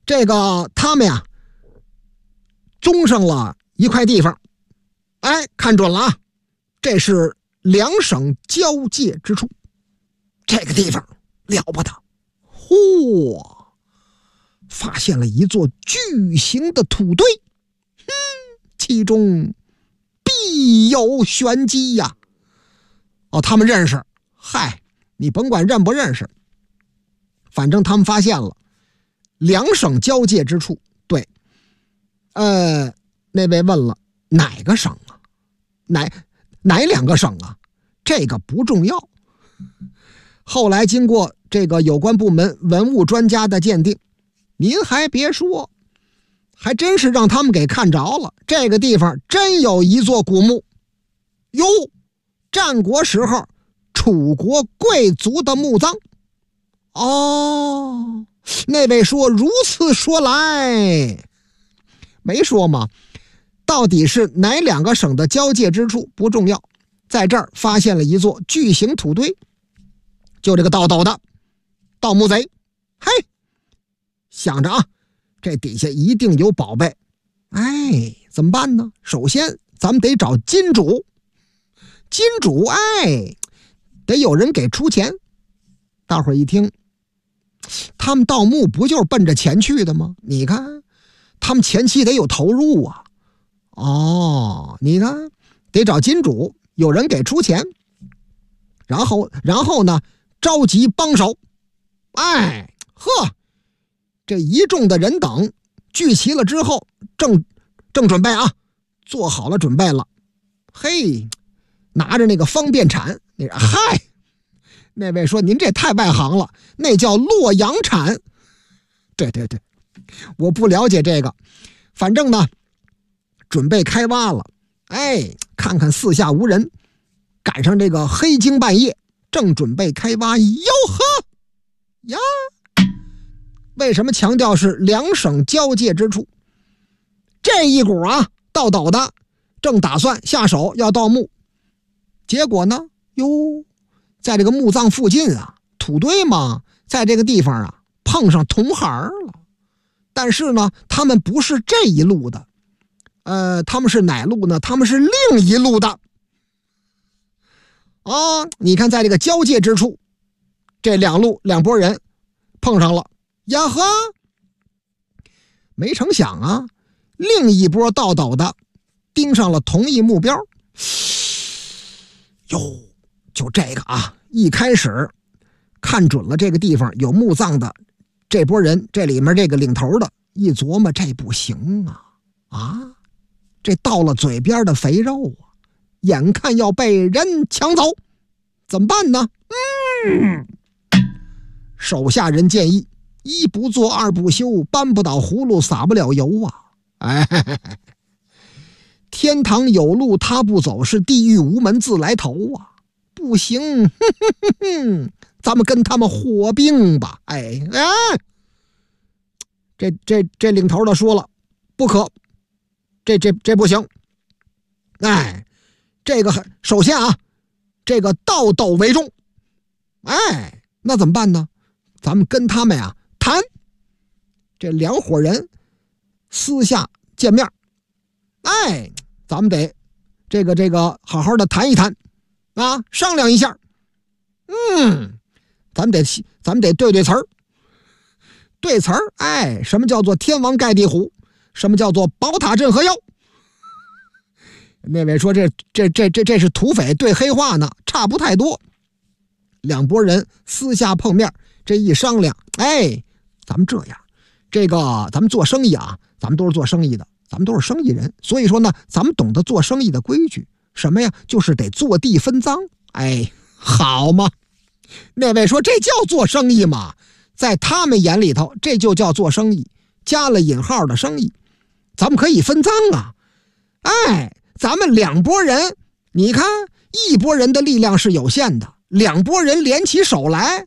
他们呀综上了一块地方，看准了啊，这是两省交界之处。这个地方了不得，发现了一座巨型的土堆，其中必有玄机呀。他们认识，你甭管认不认识，反正他们发现了两省交界之处。对，那位问了，哪个省啊？哪两个省啊？这个不重要。后来经过这个有关部门文物专家的鉴定，您还别说，还真是让他们给看着了。这个地方真有一座古墓哟，战国时候楚国贵族的墓葬。那位说，如此说来，没说吗？到底是哪两个省的交界之处不重要，在这儿发现了一座巨型土堆，就这个盗斗的盗墓贼，想着啊，这底下一定有宝贝。怎么办呢？首先咱们得找金主，得有人给出钱。大伙儿一听，他们盗墓不就是奔着钱去的吗？你看他们前期得有投入啊。你看得找金主，有人给出钱，然后呢召集帮手。这一众的人等聚齐了之后，正准备啊，做好了准备了。拿着那个方便铲，那位说您这太外行了，那叫洛阳铲。对，我不了解这个，反正呢准备开挖了。看看四下无人，赶上这个黑更半夜，正准备开挖。为什么强调是两省交界之处？这一股啊盗斗的正打算下手要盗墓，结果呢在这个墓葬附近啊，土堆嘛，在这个地方啊碰上同行了。但是呢他们不是这一路的，他们是哪路呢？他们是另一路的。你看在这个交界之处，这两拨人碰上了。没成想啊，另一波盗斗的盯上了同一目标。就这个啊，一开始看准了这个地方有墓葬的这波人，这里面这个领头的一琢磨，这不行啊，这到了嘴边的肥肉啊，眼看要被人抢走，怎么办呢？手下人建议，一不做二不休，搬不倒葫芦撒不了油啊。天堂有路他不走，是地狱无门自来投啊。不行，咱们跟他们火并吧。这领头的说了，不可，这不行。这个首先啊，这个盗斗为重。那怎么办呢？咱们跟他们呀谈。这两伙人私下见面，咱们得这个好好的谈一谈啊，商量一下。咱们得对词儿。对词儿，什么叫做天王盖地虎？什么叫做宝塔镇河妖？那位说这是土匪对黑话呢，差不太多。两拨人私下碰面，这一商量，咱们这样，这个咱们做生意啊，咱们都是做生意的，咱们都是生意人，所以说呢，咱们懂得做生意的规矩，什么呀？就是得坐地分赃。好嘛，那位说这叫做生意嘛，在他们眼里头，这就叫做生意，加了引号的生意，咱们可以分赃啊。咱们两拨人，你看一拨人的力量是有限的，两拨人联起手来，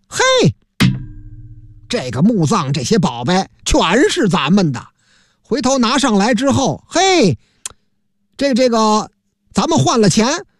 这个墓葬这些宝贝全是咱们的，回头拿上来之后，这个咱们换了钱，